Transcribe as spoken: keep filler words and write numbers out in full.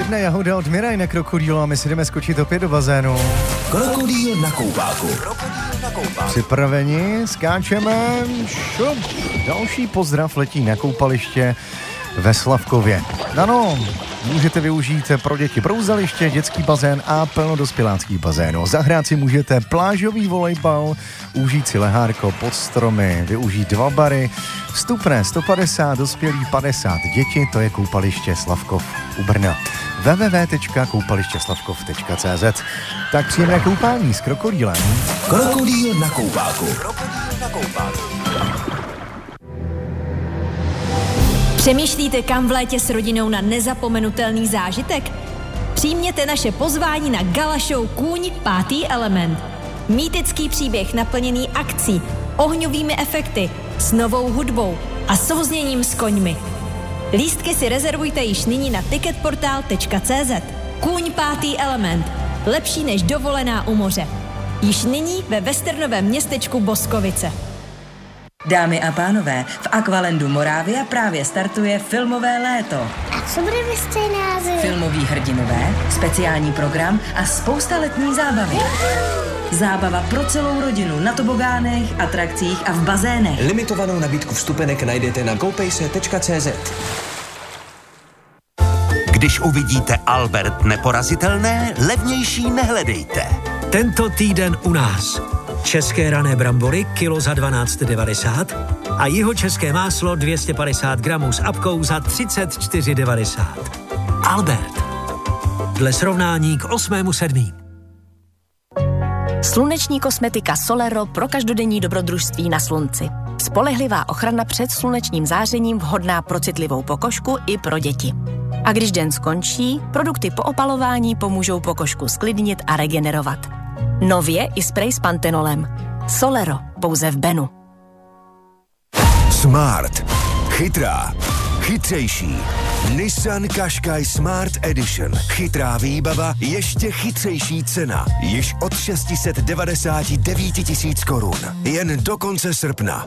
Jedna jahoda od Miraj na krokodýlu a my si jdeme skočit opět do bazénu. Krokodýl na koupáku. Připraveni, skáčeme, šup. Další pozdrav letí na koupaliště ve Slavkově. Ano, můžete využít pro děti brouzaliště, dětský bazén a plnodospělácký bazén. Zahrát si můžete plážový volejbal, užít si lehárko pod stromy, využít dva bary, vstupné sto padesát, dospělí padesát, děti, to je koupaliště Slavkov u Brna. w w w tečka koupaliště slavkov tečka c z. Tak příjemné koupání s krokodýlem. Krokodýl na koupáku. Přemýšlíte, kam v létě s rodinou na nezapomenutelný zážitek? Přijměte naše pozvání na gala show Kůň pátý element. Mýtický příběh naplněný akcí, ohňovými efekty, s novou hudbou a souzněním s koňmi. Lístky si rezervujte již nyní na ticketportal tečka c z. Kůň pátý element. Lepší než dovolená u moře. Již nyní ve westernovém městečku Boskovice. Dámy a pánové, v Aqualandu Moravia právě startuje filmové léto. A co bude ve scénáři? Filmoví hrdinové, speciální program a spousta letní zábavy. Zábava pro celou rodinu na tobogánech, atrakcích a v bazénech. Limitovanou nabídku vstupenek najdete na koupejse tečka c z. Když uvidíte Albert neporazitelné, levnější nehledejte. Tento týden u nás. České rané brambory kilo za dvanáct devadesát a jihočeské máslo dvě stě padesát gramů s apkou za třicet čtyři devadesát. Albert. Dle srovnání k osmému sedmý. Sluneční kosmetika Solero pro každodenní dobrodružství na slunci. Spolehlivá ochrana před slunečním zářením vhodná pro citlivou pokožku i pro děti. A když den skončí, produkty po opalování pomůžou pokožku sklidnit a regenerovat. Nově i sprej s pantenolem. Solero, pouze v Benu. Smart. Chytrá. Chytřejší. Nissan Qashqai Smart Edition. Chytrá výbava, ještě chytřejší cena. Již od šest set devadesát devět tisíc korun. Jen do konce srpna.